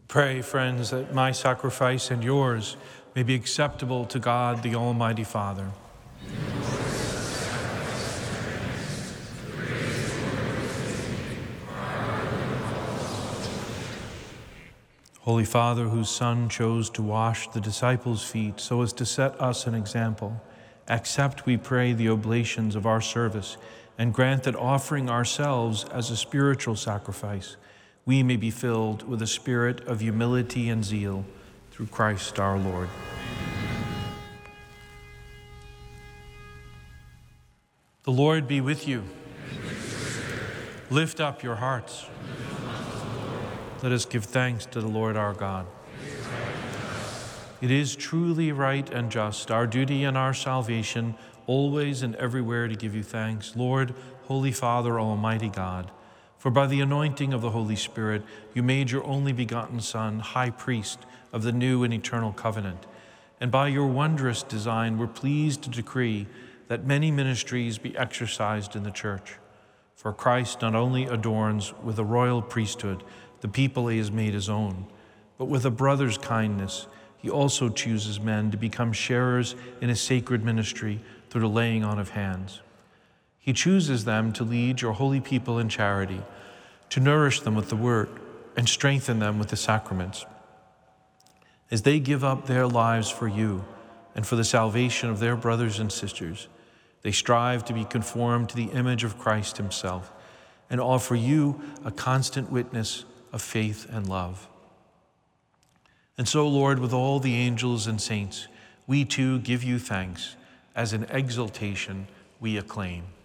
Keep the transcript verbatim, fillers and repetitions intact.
Pray, friends, that my sacrifice and yours may be acceptable to God, the Almighty Father. Holy Father, whose Son chose to wash the disciples' feet so as to set us an example, accept, we pray, the oblations of our service, and grant that, offering ourselves as a spiritual sacrifice, we may be filled with a spirit of humility and zeal through Christ our Lord. The Lord be with you. Lift up your hearts. Let us give thanks to the Lord our God. It is truly right and just, our duty and our salvation, always and everywhere to give you thanks, Lord, Holy Father, Almighty God. For by the anointing of the Holy Spirit, you made your only begotten Son, high priest of the new and eternal covenant. And by your wondrous design, we're pleased to decree that many ministries be exercised in the church. For Christ not only adorns with a royal priesthood the people he has made his own, but with a brother's kindness, he also chooses men to become sharers in a sacred ministry through the laying on of hands. He chooses them to lead your holy people in charity, to nourish them with the word, and strengthen them with the sacraments. As they give up their lives for you and for the salvation of their brothers and sisters, they strive to be conformed to the image of Christ himself and offer you a constant witness of faith and love. And so, Lord, with all the angels and saints, we too give you thanks. As an exaltation we acclaim.